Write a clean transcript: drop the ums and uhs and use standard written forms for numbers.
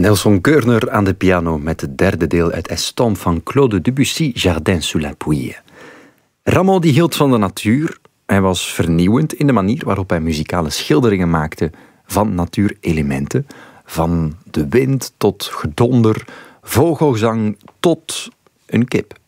Nelson Keurner aan de piano met het derde deel uit Estompe van Claude Debussy, Jardin sous la Pouille. Rameau die hield van de natuur. Hij was vernieuwend in de manier waarop hij muzikale schilderingen maakte van natuurelementen. Van de wind tot gedonder, vogelzang tot een kip.